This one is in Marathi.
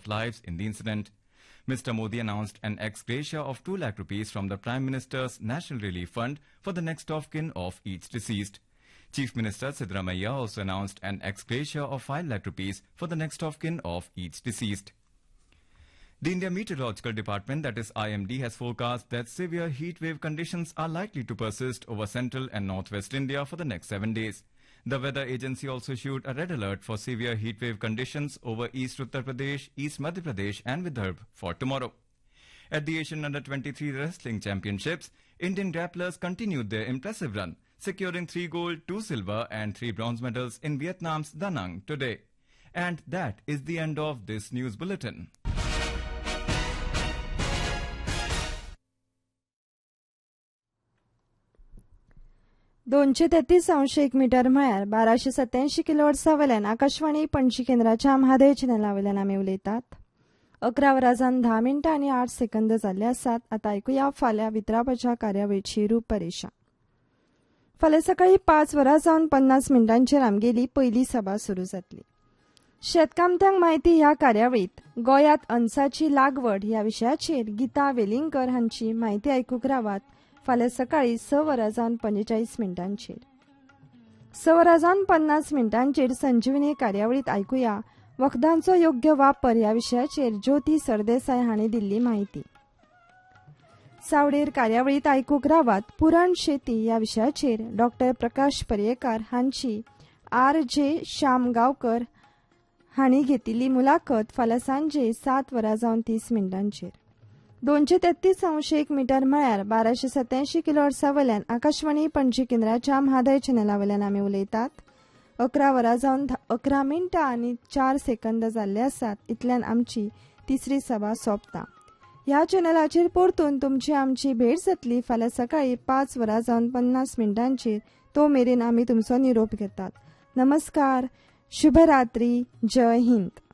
lost lives in the incident. Mr. Modi announced an ex gratia of 2 lakh rupees from the Prime Minister's National Relief Fund for the next of kin of each deceased. Chief Minister Siddaramaiah also announced an ex gratia of 5 lakh rupees for the next of kin of each deceased. The India Meteorological Department, that is IMD, has forecast that severe heat wave conditions are likely to persist over central and northwest India for the next 7 days. The weather agency also issued a red alert for severe heat wave conditions over East Uttar Pradesh, East Madhya Pradesh and Vidarbha for tomorrow. At the Asian Under-23 Wrestling Championships, Indian grapplers continued their impressive run, securing 3 gold, 2 silver and 3 bronze medals in Vietnam's Da Nang today. And that is the end of this news bulletin. $233.1 metre म्हळ्यार 1287 किलोहर्ट्झा वयल्यान आकाशवाणी पणजी केंद्राच्या म्हादय चॅनला वयल्यान आमी उलयतात. 11:10 आनी 8 सेकंद जाल्ले आसात. आतां आयकुया फाल्यां वितरावपाच्या कार्यावळीची रूपरेषा. फाल्यां सकाळीं 5:50 आमगेली पयली सभा सुरू जातली. शेतकामत्यांक म्हायती ह्या कार्यावळीत गोंयांत अणसाची लागवड ह्या विशयाचेर गीता वेलिंगकर हांची म्हायती आयकूंक रावात. फाल्यां सकाळीं 6:45 6:50 संजीवनी कार्यावळीत आयकुया वखदांचो योग्य वापर ह्या विशयाचेर ज्योती सरदेसाय हांणी दिल्ली म्हायती. सावडेर कार्यावळीत आयकूंक रावात पुरण शेती ह्या विशयाचेर डॉ. प्रकाश पर्येकार हांची R.J. श्याम गांवकर हांणी घेतिल्ली मुलाखत फाल्यां सांजे 7:30 $233.1 मीटर म्हळ्यार 1287 किलोहर्ट्झा वयल्यान आकाशवाणी पणजी केंद्राच्या म्हादय चॅनला वयल्यान आमी उलयतात. 11:11 आनी 4 सेकंद जाल्ले आसात. इतल्यान आमची तिसरी सभा सोंपता. ह्या चॅनलाचेर परतून तुमची आमची भेट जातली फाल्यां सकाळीं 5:50 तो मेरेन आमी तुमचो निरोप घेतात. नमस्कार, शुभरात्री, जय हिंद.